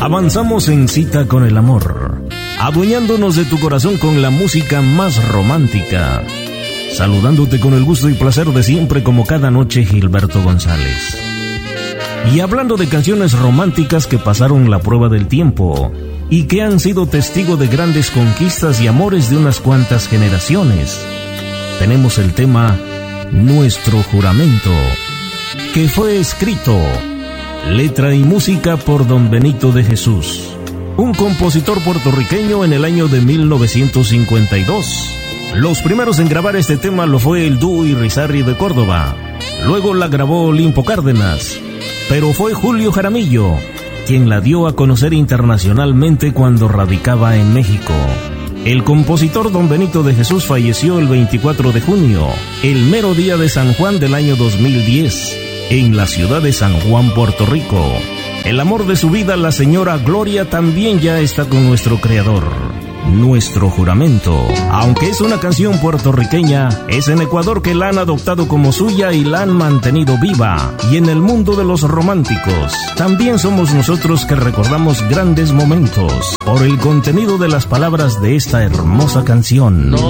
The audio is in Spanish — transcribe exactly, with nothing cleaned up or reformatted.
Avanzamos en cita con el amor, adueñándonos de tu corazón con la música más romántica. Saludándote con el gusto y placer de siempre como cada noche, Gilberto González. Y hablando de canciones románticas que pasaron la prueba del tiempo y que han sido testigo de grandes conquistas y amores de unas cuantas generaciones, tenemos el tema Nuestro Juramento, que fue escrito, letra y música por Don Benito de Jesús, un compositor puertorriqueño en el año de mil novecientos cincuenta y dos. Los primeros en grabar este tema lo fue el dúo Irizarry de Córdoba, luego la grabó Olimpo Cárdenas, pero fue Julio Jaramillo quien la dio a conocer internacionalmente cuando radicaba en México. El compositor Don Benito de Jesús falleció el veinticuatro de junio, el mero día de San Juan del año dos mil diez, en la ciudad de San Juan, Puerto Rico. El amor de su vida, la señora Gloria, también ya está con nuestro creador. Nuestro Juramento, aunque es una canción puertorriqueña, es en Ecuador que la han adoptado como suya y la han mantenido viva. Y en el mundo de los románticos, también somos nosotros que recordamos grandes momentos por el contenido de las palabras de esta hermosa canción.